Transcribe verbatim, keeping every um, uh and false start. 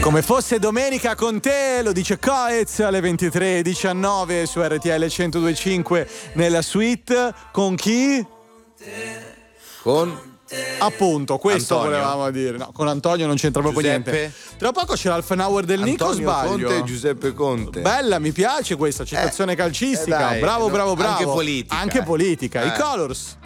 Come fosse domenica con te, lo dice Coez alle ventitré e diciannove su R T L centodue e cinque nella suite. Con chi? Con appunto, questo Antonio. volevamo dire. No, con Antonio non c'entra proprio Giuseppe. niente. Tra poco c'è l'half an hour del Nico, Antonio sbaglio? Conte e Giuseppe Conte. Bella, mi piace questa citazione Eh, calcistica. eh dai, bravo, no, bravo, bravo. anche politica, Anche eh. politica. Eh. I Colors.